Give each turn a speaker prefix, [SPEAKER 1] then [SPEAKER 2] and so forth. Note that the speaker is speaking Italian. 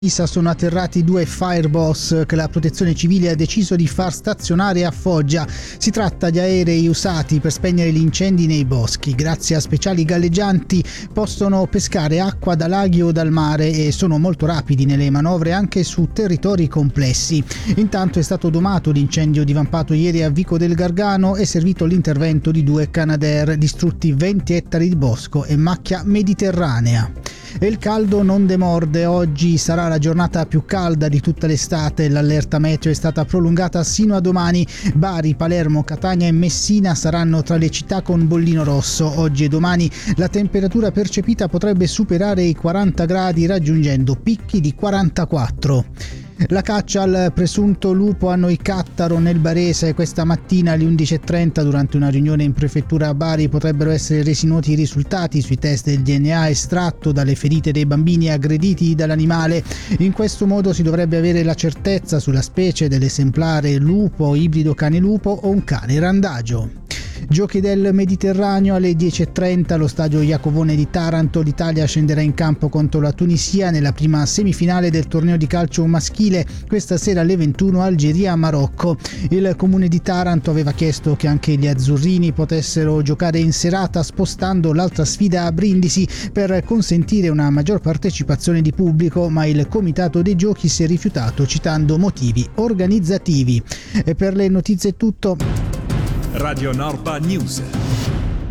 [SPEAKER 1] Sono atterrati 2 Fireboss che la protezione civile ha deciso di far stazionare a Foggia. Si tratta di aerei usati per spegnere gli incendi nei boschi. Grazie a speciali galleggianti possono pescare acqua da laghi o dal mare e sono molto rapidi nelle manovre anche su territori complessi. Intanto è stato domato l'incendio divampato ieri a Vico del Gargano e servito l'intervento di 2 Canadair, distrutti 20 ettari di bosco e macchia mediterranea. E il caldo non demorde, oggi sarà la giornata più calda di tutta l'estate, l'allerta meteo è stata prolungata sino a domani. Bari, Palermo, Catania e Messina saranno tra le città con bollino rosso. Oggi e domani la temperatura percepita potrebbe superare i 40 gradi raggiungendo picchi di 44. La caccia al presunto lupo a Noicattaro nel Barese. Questa mattina alle 11:30 durante una riunione in prefettura a Bari potrebbero essere resi noti i risultati sui test del DNA estratto dalle ferite dei bambini aggrediti dall'animale. In questo modo si dovrebbe avere la certezza sulla specie dell'esemplare lupo, ibrido cane-lupo o un cane randagio. Giochi del Mediterraneo alle 10:30 allo stadio Iacovone di Taranto. L'Italia scenderà in campo contro la Tunisia nella prima semifinale del torneo di calcio maschile. Questa sera alle 21 Algeria-Marocco. Il comune di Taranto aveva chiesto che anche gli azzurrini potessero giocare in serata spostando l'altra sfida a Brindisi per consentire una maggior partecipazione di pubblico, ma il comitato dei giochi si è rifiutato citando motivi organizzativi. E per le notizie è tutto.
[SPEAKER 2] Radio Norpa News.